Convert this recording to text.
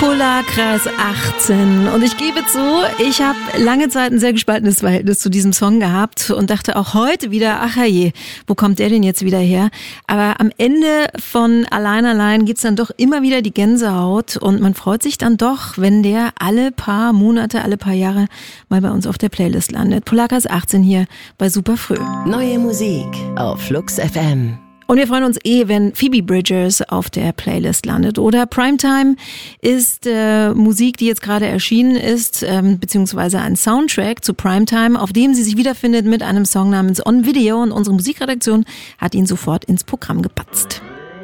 Polarkreis 18. Und ich gebe zu, ich habe lange Zeit ein sehr gespaltenes Verhältnis zu diesem Song gehabt und dachte auch heute wieder, ach herrje, wo kommt der denn jetzt wieder her? Aber am Ende von Allein gibt's dann doch immer wieder die Gänsehaut und man freut sich dann doch, wenn der alle paar Monate, alle paar Jahre mal bei uns auf der Playlist landet. Polarkreis 18 hier bei Superfrüh. Neue Musik auf Flux FM. Und wir freuen uns wenn Phoebe Bridgers auf der Playlist landet. Oder Primetime ist Musik, die jetzt gerade erschienen ist, beziehungsweise ein Soundtrack zu Primetime, auf dem sie sich wiederfindet mit einem Song namens On Video. Und unsere Musikredaktion hat ihn sofort ins Programm gepatzt.